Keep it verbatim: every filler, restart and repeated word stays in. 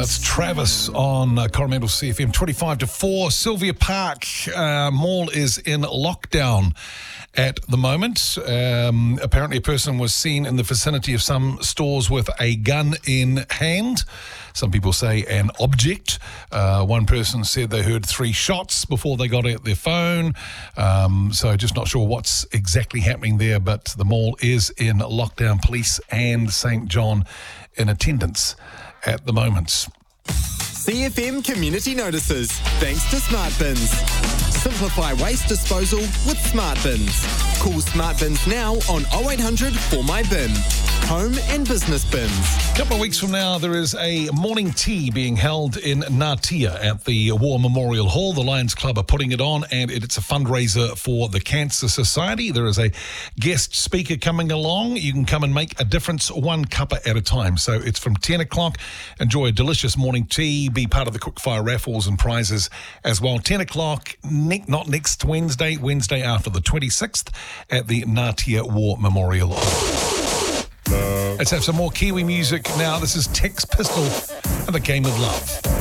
That's Travis on uh, Coromandel C F M, twenty-five to four. Sylvia Park uh, Mall is in lockdown at the moment. Um, apparently, a person was seen in the vicinity of some stores with a gun in hand. Some people say an object. Uh, one person said they heard three shots before they got out their phone. Um, so just not sure what's exactly happening there, but the mall is in lockdown. Police and Saint John in attendance at the moment. C F M Community Notices, thanks to Smart Bins. Simplify waste disposal with Smart Bins. Call Smart Bins now on oh eight hundred four my bin. Home and business bins. A couple of weeks from now, there is a morning tea being held in Ngatea at the War Memorial Hall. The Lions Club are putting it on, and it's a fundraiser for the Cancer Society. There is a guest speaker coming along. You can come and make a difference one cuppa at a time. So it's from ten o'clock. Enjoy a delicious morning tea. Be part of the Quickfire raffles and prizes as well. ten o'clock, ne- not next Wednesday, Wednesday after the twenty-sixth at the Ngatea War Memorial Hall. Let's have some more Kiwi music now. This is Tex Pistol and the Game of Love.